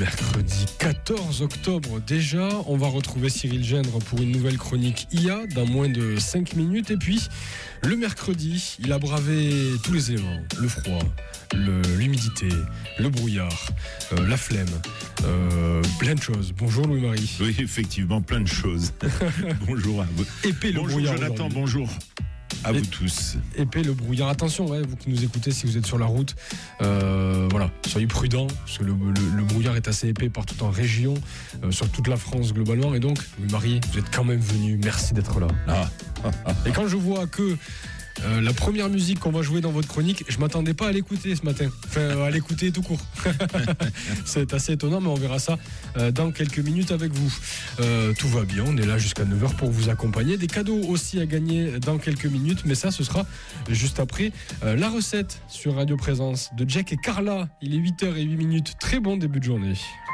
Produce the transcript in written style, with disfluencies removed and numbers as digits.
Mercredi 14 octobre déjà, on va retrouver Cyril Gendre pour une nouvelle chronique IA dans moins de 5 minutes. Et puis, le mercredi, il a bravé tous les éléments. Le froid, l'humidité, le brouillard, la flemme, plein de choses. Bonjour Louis-Marie. Oui, effectivement, plein de choses. Bonjour à vous. Épais le bonjour brouillard Jonathan, aujourd'hui. bonjour à vous tous. Épais le brouillard. Attention, vous qui nous écoutez, si vous êtes sur la route, voilà, soyez prudents, parce que le brouillard est assez épais partout en région, sur toute la France globalement. Et donc, Louis-Marie, vous êtes quand même venu. Merci d'être là. Et quand je vois que la première musique qu'on va jouer dans votre chronique, je m'attendais pas à l'écouter ce matin. Enfin, à l'écouter tout court. C'est assez étonnant, mais on verra ça dans quelques minutes avec vous. Tout va bien, on est là jusqu'à 9h pour vous accompagner. Des cadeaux aussi à gagner dans quelques minutes, mais ça, ce sera juste après la recette sur Radio Présence de Jack et Carla. Il est 8h08. Très bon début de journée.